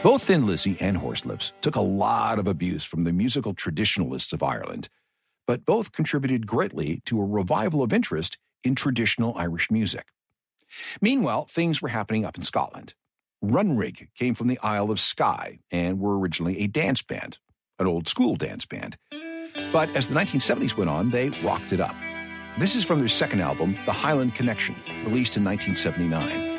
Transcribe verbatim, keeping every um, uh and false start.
Both Thin Lizzy and Horselips took a lot of abuse from the musical traditionalists of Ireland, but both contributed greatly to a revival of interest in traditional Irish music. Meanwhile, things were happening up in Scotland. Runrig came from the Isle of Skye and were originally a dance band, an old-school dance band. But as the nineteen seventies went on, they rocked it up. This is from their second album, The Highland Connection, released in nineteen seventy-nine.